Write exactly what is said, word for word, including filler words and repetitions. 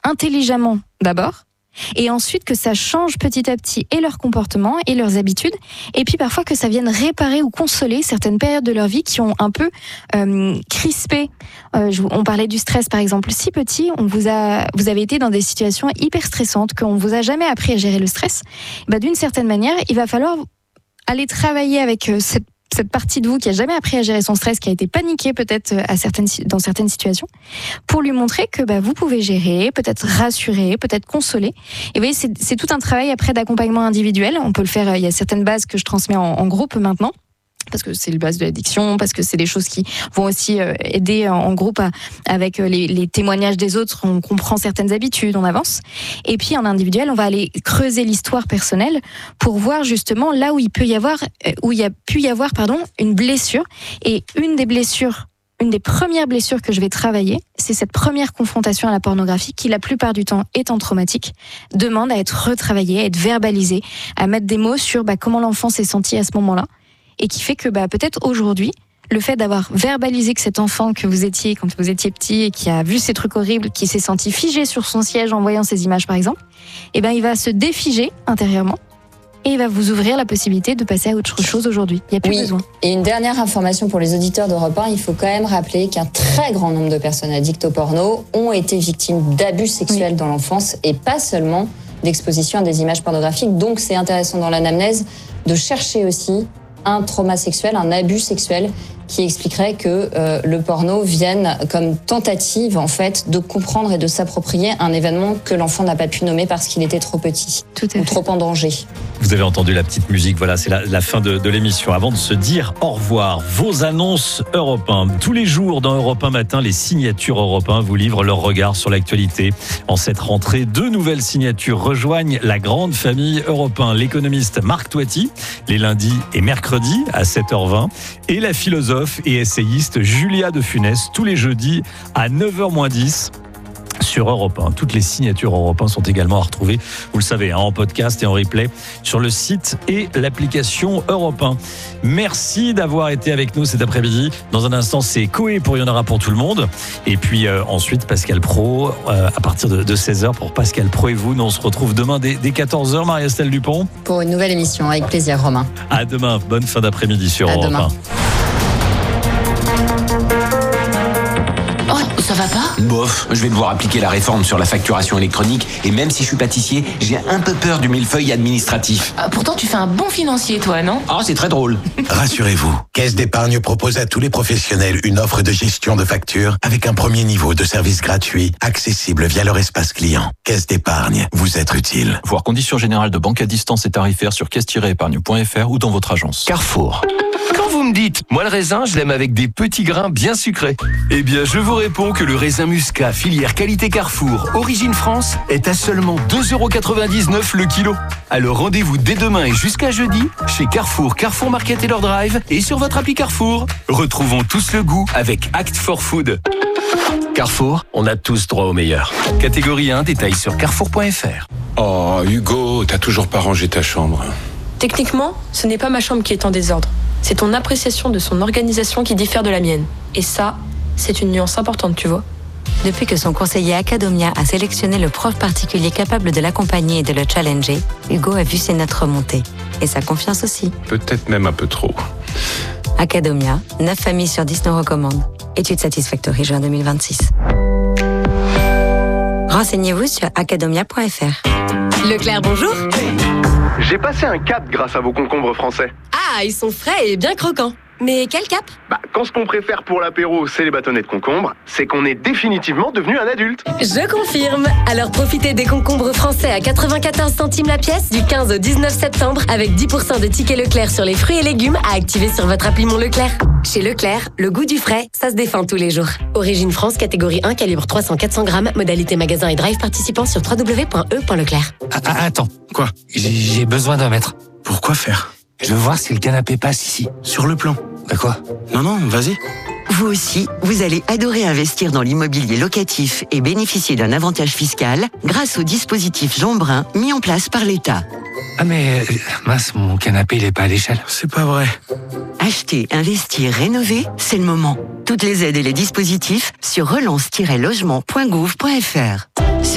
intelligemment d'abord, et ensuite que ça change petit à petit et leur comportement et leurs habitudes, et puis parfois que ça vienne réparer ou consoler certaines périodes de leur vie qui ont un peu euh, crispé. Euh, je, on parlait du stress par exemple. Si petit, on vous a, vous avez été dans des situations hyper stressantes, qu'on vous a jamais appris à gérer le stress, bah, d'une certaine manière, il va falloir aller travailler avec euh, cette cette partie de vous qui a jamais appris à gérer son stress, qui a été paniquée peut-être à certaines, dans certaines situations, pour lui montrer que bah, vous pouvez gérer, peut-être rassurer, peut-être consoler. Et vous voyez, c'est, c'est tout un travail après d'accompagnement individuel. On peut le faire, il y a certaines bases que je transmets en, en groupe maintenant, parce que c'est le base de l'addiction, parce que c'est des choses qui vont aussi euh, aider en, en groupe à, avec les, les témoignages des autres, on comprend certaines habitudes, on avance. Et puis en individuel, on va aller creuser l'histoire personnelle pour voir justement là où il peut y avoir, où il y a pu y avoir, pardon, une blessure. Et une des blessures, une des premières blessures que je vais travailler, c'est cette première confrontation à la pornographie qui, la plupart du temps, étant traumatique, demande à être retravaillée, à être verbalisée, à mettre des mots sur bah, comment l'enfant s'est senti à ce moment-là. Et qui fait que bah, peut-être aujourd'hui, le fait d'avoir verbalisé que cet enfant que vous étiez quand vous étiez petit et qui a vu ces trucs horribles, qui s'est senti figé sur son siège en voyant ces images par exemple, eh ben, il va se défiger intérieurement et il va vous ouvrir la possibilité de passer à autre chose aujourd'hui. Il n'y a plus oui. besoin. Et une dernière information pour les auditeurs d'Europe un, il faut quand même rappeler qu'un très grand nombre de personnes addictes au porno ont été victimes d'abus sexuels oui. dans l'enfance et pas seulement d'exposition à des images pornographiques. Donc c'est intéressant dans l'anamnèse de chercher aussi un trauma sexuel, un abus sexuel qui expliquerait que euh, le porno vienne comme tentative en fait de comprendre et de s'approprier un événement que l'enfant n'a pas pu nommer parce qu'il était trop petit Tout à ou fait. trop en danger. Vous avez entendu la petite musique, voilà, c'est la, la fin de, de l'émission. Avant de se dire au revoir, vos annonces Europe un. Tous les jours dans Europe un Matin, les signatures Europe un vous livrent leur regard sur l'actualité. En cette rentrée, deux nouvelles signatures rejoignent la grande famille Europe un. L'économiste Marc Toiti, les lundis et mercredis à sept heures vingt, et la philosophe et essayiste Julia de Funès, tous les jeudis à neuf heures moins dix. Sur Europe un. Toutes les signatures Europe un sont également à retrouver, vous le savez, hein, en podcast et en replay sur le site et l'application Europe un. Merci d'avoir été avec nous cet après-midi. Dans un instant, c'est Coé pour Il y en aura pour tout le monde. Et puis euh, ensuite, Pascal Pro, euh, à partir de, de seize heures pour Pascal Pro et vous. Nous, on se retrouve demain dès, dès quatorze heures, Marie-Estelle Dupont. Pour une nouvelle émission, avec plaisir, Romain. À demain. Bonne fin d'après-midi sur à Europe demain. un. Ça va pas ? Bof, je vais devoir appliquer la réforme sur la facturation électronique et même si je suis pâtissier, j'ai un peu peur du millefeuille administratif. Ah, pourtant, tu fais un bon financier, toi, non ? Ah, c'est très drôle. Rassurez-vous, Caisse d'épargne propose à tous les professionnels une offre de gestion de factures avec un premier niveau de service gratuit, accessible via leur espace client. Caisse d'épargne, vous êtes utile. Voir conditions générales de banque à distance et tarifaires sur caisse tiret épargne point f r ou dans votre agence. Carrefour. Quand vous me dites, moi le raisin, je l'aime avec des petits grains bien sucrés. Eh bien, je vous réponds que le raisin Muscat, filière qualité Carrefour, origine France, est à seulement deux euros quatre-vingt-dix-neuf le kilo. Alors rendez-vous dès demain et jusqu'à jeudi, chez Carrefour, Carrefour Market et leur drive, et sur votre appli Carrefour. Retrouvons tous le goût avec Act for Food. Carrefour, on a tous droit au meilleur. Catégorie un, détails sur carrefour point f r. Oh, Hugo, t'as toujours pas rangé ta chambre. Techniquement, ce n'est pas ma chambre qui est en désordre. C'est ton appréciation de son organisation qui diffère de la mienne. Et ça, c'est une nuance importante, tu vois. Depuis que son conseiller Acadomia a sélectionné le prof particulier capable de l'accompagner et de le challenger, Hugo a vu ses notes remonter. Et sa confiance aussi. Peut-être même un peu trop. Acadomia, neuf familles sur dix nous recommandent. Étude Satisfactory, juin deux mille vingt-six. Renseignez-vous sur acadomia point f r. Leclerc, bonjour. J'ai passé un cap grâce à vos concombres français. Ah, ils sont frais et bien croquants. Mais quel cap ? Bah, quand ce qu'on préfère pour l'apéro, c'est les bâtonnets de concombre, c'est qu'on est définitivement devenu un adulte. Je confirme. Alors profitez des concombres français à quatre-vingt-quatorze centimes la pièce du quinze au dix-neuf septembre avec dix pour cent de tickets Leclerc sur les fruits et légumes à activer sur votre appli Mon Leclerc. Chez Leclerc, le goût du frais, ça se défend tous les jours. Origine France, catégorie un, calibre trois cents à quatre cents grammes, modalité magasin et drive participant sur w w w point e point leclerc. Ah, attends. Quoi ? J'ai, j'ai besoin d'un mètre. Pourquoi faire ? Je veux voir si le canapé passe ici. Sur le plan. Bah quoi ? Non, non, vas-y. Vous aussi, vous allez adorer investir dans l'immobilier locatif et bénéficier d'un avantage fiscal grâce au dispositif Jean Brun mis en place par l'État. Ah mais, mince, mon canapé, il est pas à l'échelle. C'est pas vrai. Acheter, investir, rénover, c'est le moment. Toutes les aides et les dispositifs sur relance tiret logement point gouv point f r.